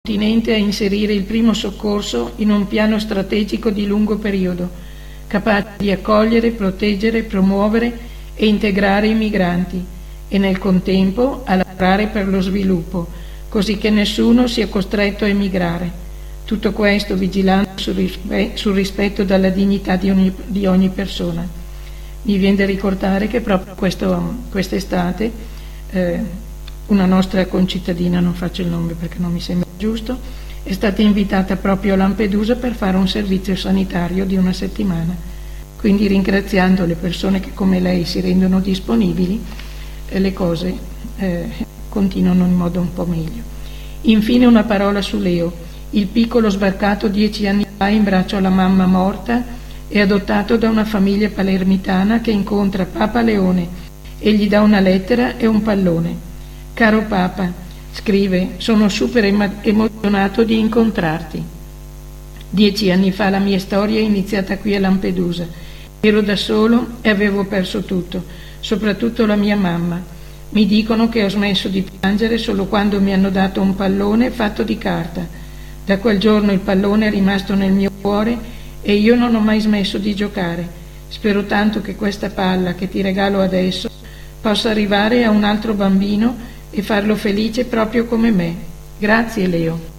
continente a inserire il primo soccorso in un piano strategico di lungo periodo, capace di accogliere, proteggere, promuovere e integrare i migranti e nel contempo a lavorare per lo sviluppo, così che nessuno sia costretto a emigrare. Tutto questo vigilando sul rispetto della dignità di ogni persona. Mi viene da ricordare che proprio quest'estate una nostra concittadina, non faccio il nome perché non mi sembra giusto, è stata invitata proprio a Lampedusa per fare un servizio sanitario di una settimana. Quindi, ringraziando le persone che come lei si rendono disponibili, le cose continuano in modo un po' meglio. Infine una parola su Leo, il piccolo sbarcato 10 anni fa in braccio alla mamma morta e adottato da una famiglia palermitana che incontra Papa Leone e gli dà una lettera e un pallone. Caro Papa, scrive, sono super emozionato di incontrarti. 10 anni fa la mia storia è iniziata qui a Lampedusa. Ero da solo e avevo perso tutto, soprattutto la mia mamma. Mi dicono che ho smesso di piangere solo quando mi hanno dato un pallone fatto di carta. Da quel giorno il pallone è rimasto nel mio cuore e io non ho mai smesso di giocare. Spero tanto che questa palla che ti regalo adesso possa arrivare a un altro bambino e farlo felice proprio come me. Grazie Leo.